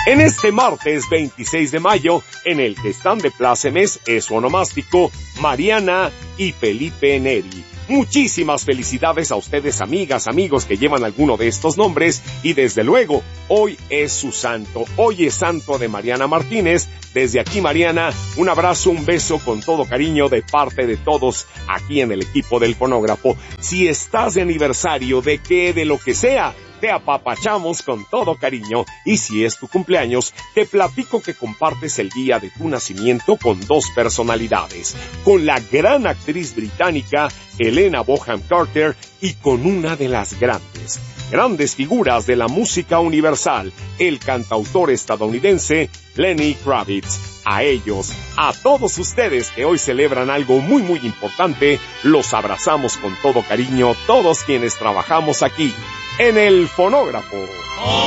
En este martes 26 de mayo, en el que están de plácemes es su onomástico Mariana y Felipe Neri. Muchísimas felicidades a ustedes, amigas, amigos que llevan alguno de estos nombres, y desde luego, hoy es su santo. Hoy es santo de Mariana Martínez. Desde aquí, Mariana, un abrazo, un beso con todo cariño de parte de todos aquí en el equipo del Fonógrafo. Si estás de aniversario de lo que sea, te apapachamos con todo cariño, y si es tu cumpleaños, te platico que compartes el día de tu nacimiento con dos personalidades, con la gran actriz británica Helena Bonham Carter y con una de las grandes figuras de la música universal, el cantautor estadounidense Lenny Kravitz. A ellos, a todos ustedes que hoy celebran algo muy muy importante, los abrazamos con todo cariño, todos quienes trabajamos aquí en el Fonógrafo.